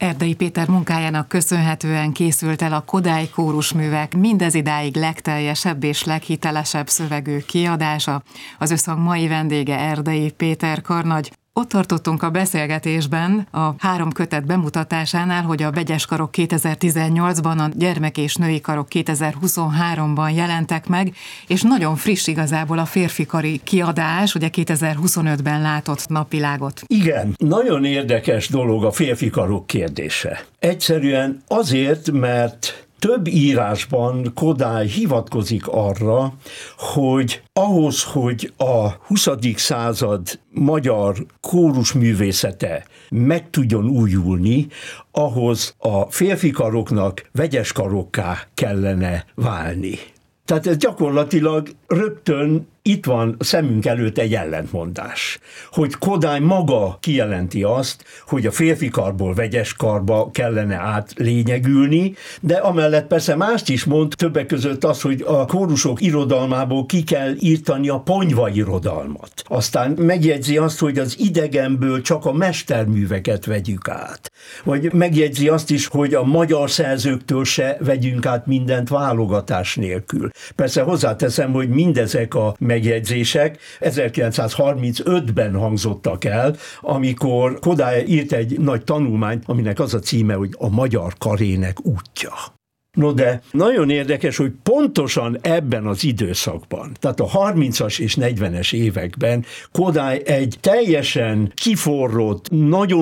Erdei Péter munkájának köszönhetően készült el a Kodály kórusművek mindezidáig legteljesebb és leghitelesebb szövegű kiadása. Az összhang mai vendége Erdei Péter karnagy. Ott tartottunk a beszélgetésben a 3 kötet bemutatásánál, hogy a Vegyes karok 2018-ban, a Gyermek és női karok 2023-ban jelentek meg, és nagyon friss igazából a férfi kari kiadás, ugye 2025-ben látott napvilágot. Igen, nagyon érdekes dolog a férfi karok kérdése. Egyszerűen azért, mert több írásban Kodály hivatkozik arra, hogy ahhoz, hogy a 20. század magyar kórusművészete meg tudjon újulni, ahhoz a férfi karoknak vegyes karokká kellene válni. Tehát ez gyakorlatilag rögtön itt van szemünk előtt egy ellentmondás, hogy Kodály maga kijelenti azt, hogy a férfi karból vegyes karba kellene átlényegülni, de amellett persze mást is mond, többek között az, hogy a kórusok irodalmából ki kell írtani a ponyva irodalmat. Aztán megjegyzi azt, hogy az idegenből csak a mesterműveket vegyük át. Vagy megjegyzi azt is, hogy a magyar szerzőktől se vegyünk át mindent válogatás nélkül. Persze hozzáteszem, hogy mindezek a megjegyzések 1935-ben hangzottak el, amikor Kodály írt egy nagy tanulmányt, aminek az a címe, hogy a magyar karének útja. No de nagyon érdekes, hogy pontosan ebben az időszakban, tehát a 30-as és 40-es években Kodály egy teljesen kiforrott, nagyon